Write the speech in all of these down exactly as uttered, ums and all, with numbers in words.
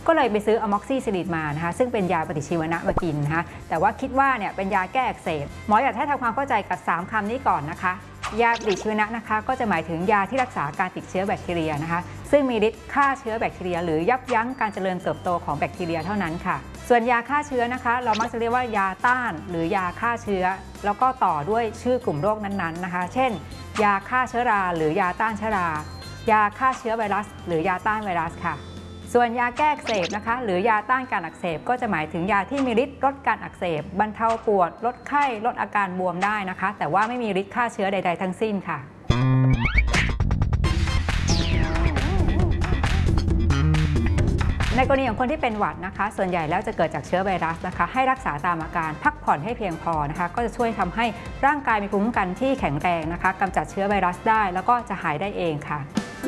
ก็เลยไปซื้ออะม็อกซิซิลินมานะคะซึ่งเป็นยาปฏิชีวนะมากินนะคะแต่ว่าคิดว่าเนี่ยเป็นยาแก้อักเสบหมออยากให้ทำความเข้าใจกับสามคำนี้ก่อนนะคะยาปฏิชีวนะนะคะก็จะหมายถึงยาที่รักษาการติดเชื้อแบคทีเรียนะคะซึ่งมีฤทธิ์ฆ่าเชื้อแบคทีเรียหรือยับยั้งการเจริญเติบโตของแบคทีเรียเท่านั้นค่ะส่วนยาฆ่าเชื้อนะคะเรามักจะเรียกว่ายาต้านหรือยาฆ่าเชื้อแล้วก็ต่อด้วยชื่อกลุ่มโรคนั้นๆนะคะเช่นยาฆ่าเชื้อราหรือยาต้านเชื้อรายาฆ่าเชื้อไวรัสหรือยาต้านไวรัสค่ะส่วนยาแก้อักเสบนะคะหรือยาต้านการอักเสบก็จะหมายถึงยาที่มีฤทธิ์ลดการอักเสบบรรเทาปวดลดไข้ลดอาการบวมได้นะคะแต่ว่าไม่มีฤทธิ์ฆ่าเชื้อใดๆทั้งสิ้นค่ะในกรณีของคนที่เป็นหวัดนะคะส่วนใหญ่แล้วจะเกิดจากเชื้อไวรัสนะคะให้รักษาตามอาการพักผ่อนให้เพียงพอนะคะก็จะช่วยทำให้ร่างกายมีภูมิคุ้มกันที่แข็งแรงนะคะกำจัดเชื้อไวรัสได้แล้วก็จะหายได้เองค่ะ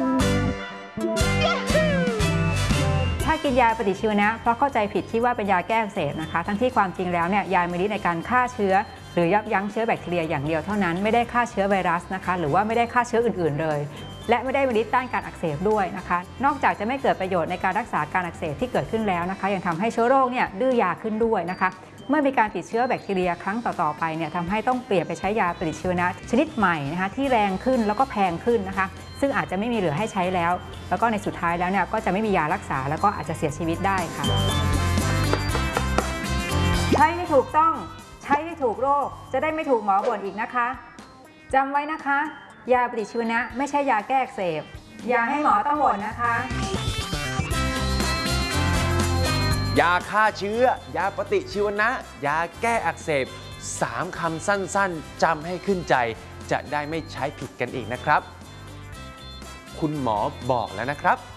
ถ้ากินยาปฏิชีวนะเพราะเข้าใจผิดคิดว่าเป็นยาแก้อักเสบนะคะทั้งที่ความจริงแล้วเนี่ยยามีฤทธิ์ในการฆ่าเชื้อหรือยับยั้งเชื้อแบคทีเรียอย่างเดียวเท่านั้นไม่ได้ฆ่าเชื้อไวรัสนะคะหรือว่าไม่ได้ฆ่าเชื้ออื่นๆเลยและไม่ได้มีฤทธิ์ต้านการอักเสบด้วยนะคะนอกจากจะไม่เกิดประโยชน์ในการรักษาการอักเสบที่เกิดขึ้นแล้วนะคะยังทำให้เชื้อโรคเนี่ยดื้อยาขึ้นด้วยนะคะเมื่อมีการติดเชื้อแบคทีเรียครั้งต่อๆไปเนี่ยทำให้ต้องเปลี่ยนไปใช้ยาปฏิชีวนะชนิดใหม่นะคะที่แรงขึ้นแล้วก็แพงขึ้นนะคะซึ่งอาจจะไม่มีเหลือให้ใช้แล้วแล้วก็ในสุดท้ายแล้วเนี่ยก็จะไม่มียารักษาแล้วก็อาจจะเสียชีวิตได้ค่ะใช้ให้ถูกต้องใช้ให้ถูกโรคจะได้ไม่ถูกหมอบ่นอีกนะคะจำไว้นะคะยาปฏิชีวนะไม่ใช่ยาแก้อักเสบอย่าให้หมอต้องบ่นนะคะยาฆ่าเชื้อยาปฏิชีวนะยาแก้อักเสบสามคำสั้นๆจำให้ขึ้นใจจะได้ไม่ใช้ผิดกันอีกนะครับคุณหมอบอกแล้วนะครับ